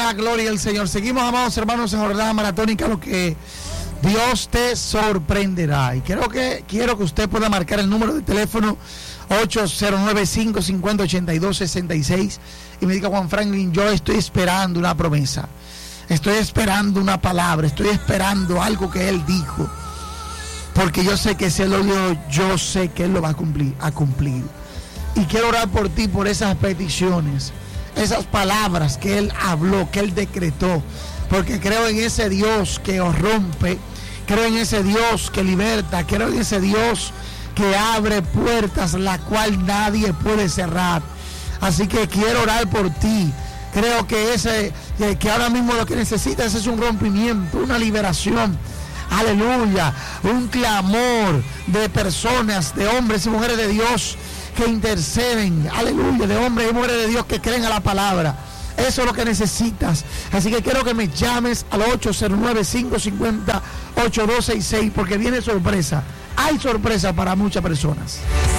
Aleluya, gloria al Señor. Seguimos, amados hermanos, en jornada maratónica, lo que Dios te sorprenderá. Y quiero que usted pueda marcar el número de teléfono 809-550-8266 y me diga: Juan Franklin, yo estoy esperando una promesa, estoy esperando una palabra, estoy esperando algo que Él dijo, porque yo sé que si Él lo dio, yo sé que Él lo va a cumplir. Y quiero orar por ti, por esas peticiones, esas palabras que Él habló, que Él decretó, porque creo en ese Dios que os rompe, creo en ese Dios que liberta, creo en ese Dios que abre puertas la cual nadie puede cerrar. Así que quiero orar por ti. Creo que que ahora mismo lo que necesitas es un rompimiento, una liberación. Aleluya, un clamor de personas, de hombres y mujeres de Dios que interceden, aleluya, de hombres y mujeres de Dios que creen a la palabra. Eso es lo que necesitas. Así que quiero que me llames al 809-550-8266, porque viene sorpresa. Hay sorpresa para muchas personas.